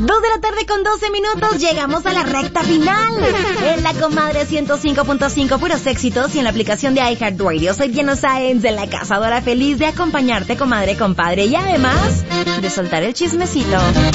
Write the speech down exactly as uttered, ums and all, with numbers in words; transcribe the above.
Dos de la tarde con doce minutos, llegamos a la recta final. En la Comadre ciento cinco punto cinco, puros éxitos, y en la aplicación de iHeartRadio. Soy Diana Sáenz, de la Cazadora, feliz de acompañarte, comadre, compadre, y además de soltar el chismecito.